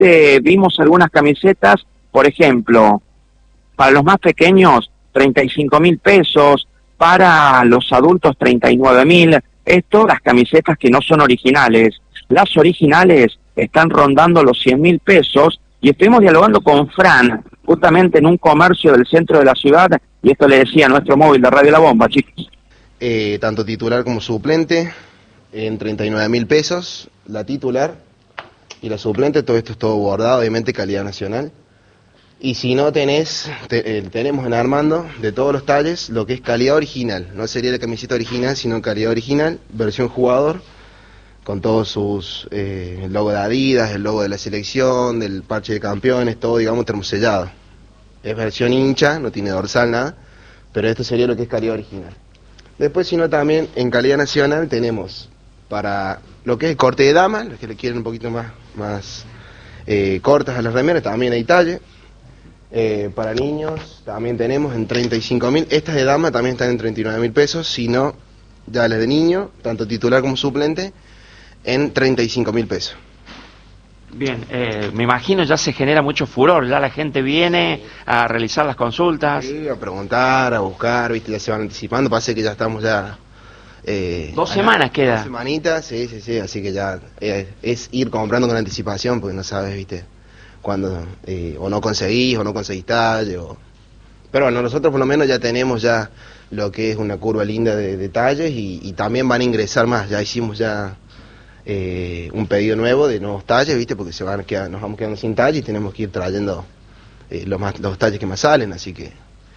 Aparte vimos algunas camisetas, por ejemplo, para los más pequeños 35.000 pesos, para los adultos 39.000. Esto las camisetas que no son originales. Las originales están rondando los 100.000 pesos y estuvimos dialogando con Fran, justamente en un comercio del centro de la ciudad, y esto le decía a nuestro móvil de Radio La Bomba, chicos. Tanto titular como suplente en 39.000 pesos, la titular y la suplente, todo esto es todo bordado, obviamente calidad nacional. Y si no tenemos en Armando, de todos los talles, lo que es calidad original. No sería la camiseta original, sino calidad original, versión jugador, con todos sus, el logo de Adidas, el logo de la selección, del parche de campeones, todo, digamos, termosellado. Es versión hincha, no tiene dorsal, nada, pero esto sería lo que es calidad original. Después, si no, también en calidad nacional tenemos para lo que es el corte de dama, los que le quieren un poquito más cortas a las remeras, también hay talle. Para niños también tenemos en 35.000, estas de dama también están en 39.000 pesos, si no, ya las de niño, tanto titular como suplente, en 35.000 pesos. Bien, me imagino ya se genera mucho furor, ya la gente viene a realizar las consultas. Sí, a preguntar, a buscar, viste, ya se van anticipando, pasa que ya estamos ya... 2 semanas queda. 2 semanitas, sí, así que ya es ir comprando con anticipación, porque no sabes, viste, cuando o no conseguís talle, pero bueno, nosotros por lo menos ya tenemos ya lo que es una curva linda de detalles y también van a ingresar más, ya hicimos ya un pedido nuevo de nuevos talles, viste, porque nos vamos quedando sin talle y tenemos que ir trayendo los talles que más salen, así que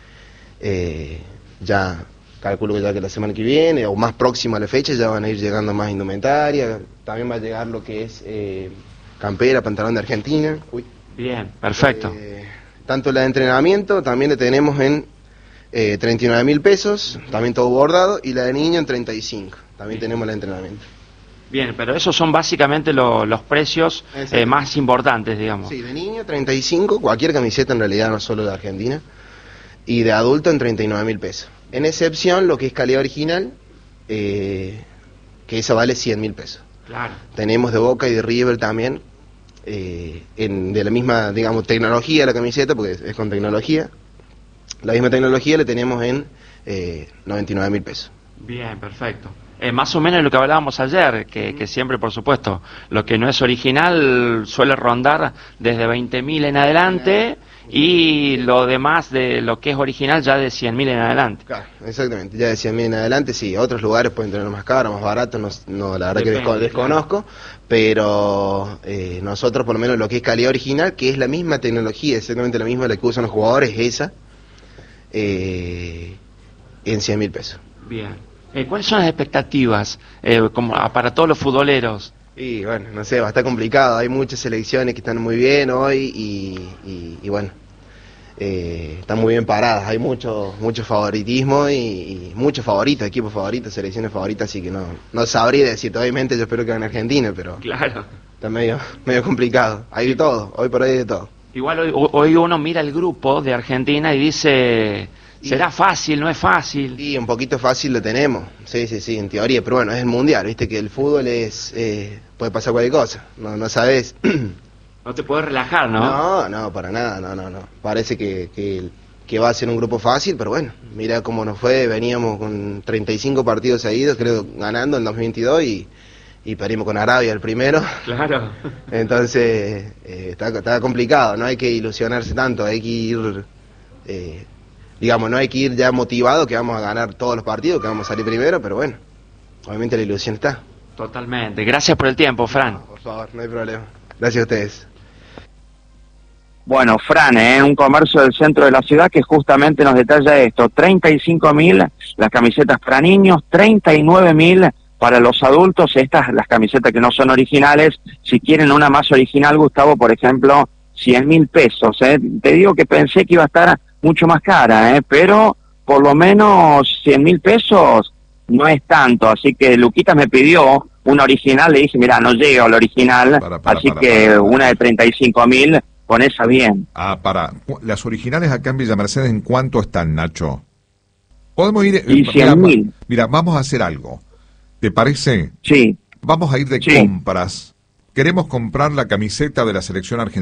ya calculo que ya que la semana que viene o más próxima a la fecha ya van a ir llegando más indumentaria, también va a llegar lo que es campera, pantalón de Argentina. Bien, perfecto. Tanto la de entrenamiento también le tenemos en 39.000 pesos, también todo bordado, y la de niño en 35, también tenemos la de entrenamiento. Bien, pero esos son básicamente los precios más importantes, digamos. Sí, de niño 35, cualquier camiseta en realidad, no solo de Argentina, y de adulto en 39.000 pesos. En excepción, lo que es calidad original, que esa vale 100.000 pesos. Claro. Tenemos de Boca y de River también, de la misma, digamos, tecnología de la camiseta, porque es con tecnología. La misma tecnología la tenemos en 99.000 pesos. Bien, perfecto. Más o menos lo que hablábamos ayer, que siempre, por supuesto, lo que no es original suele rondar desde 20.000 en adelante y lo demás de lo que es original ya de 100.000 en adelante. Claro, exactamente, ya de 100.000 en adelante, sí, otros lugares pueden tener más caro, más barato, no la verdad que desconozco, pero nosotros por lo menos lo que es calidad original, que es la misma tecnología, exactamente la misma la que usan los jugadores, esa, en 100.000 pesos. Bien. ¿Cuáles son las expectativas como para todos los futboleros? Y bueno, no sé, va a estar complicado, hay muchas selecciones que están muy bien hoy y bueno, están muy bien paradas, hay mucho favoritismo y muchos favoritos, equipos favoritos, selecciones favoritas, así que no sabría decir, obviamente yo espero que gane Argentina, pero claro, está medio complicado, hay de todo, hoy por ahí hay de todo. Igual hoy uno mira el grupo de Argentina y dice... ¿Será fácil? ¿No es fácil? Sí, un poquito fácil lo tenemos, sí, en teoría, pero bueno, es el mundial, viste que el fútbol puede pasar cualquier cosa, no sabes. No te puedes relajar, ¿no? No, para nada, no. Parece que va a ser un grupo fácil, pero bueno, mira cómo nos fue, veníamos con 35 partidos seguidos, creo, ganando en 2022 y perdimos con Arabia el primero. Claro. Entonces, está complicado, no hay que ilusionarse tanto, hay que ir... digamos, no hay que ir ya motivado que vamos a ganar todos los partidos, que vamos a salir primero, pero bueno, obviamente la ilusión está. Totalmente. Gracias por el tiempo, Fran. No, por favor, no hay problema. Gracias a ustedes. Bueno, Fran, un comercio del centro de la ciudad que justamente nos detalla esto, 35.000 las camisetas para niños, 39.000 para los adultos, estas las camisetas que no son originales, si quieren una más original, Gustavo, por ejemplo, 100.000 pesos, Te digo que pensé que iba a estar mucho más cara, pero por lo menos 100.000 pesos no es tanto, así que Luquita me pidió una original, le dije, mira, no llega a la original, así que una de 35.000, con esa bien. Las originales acá en Villa Mercedes, ¿en cuánto están, Nacho? Podemos ir... Y 100.000. Mira, vamos a hacer algo, ¿te parece? Sí. Vamos a ir de compras queremos comprar la camiseta de la selección argentina.